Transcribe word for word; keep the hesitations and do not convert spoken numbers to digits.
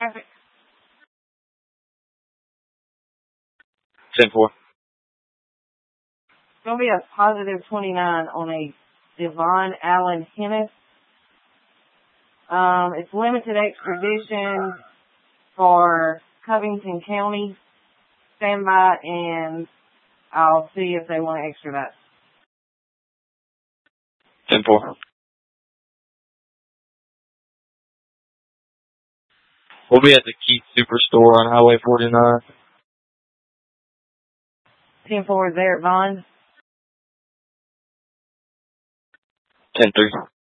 ten four. It's going to be a positive twenty-nine on a Devon Allen Hennis. Um, it's limited extradition for Covington County. Stand by and I'll see if they want to extradite. ten four. We'll be at the Keith Superstore on Highway forty-nine. ten four there at Vaughn. ten three.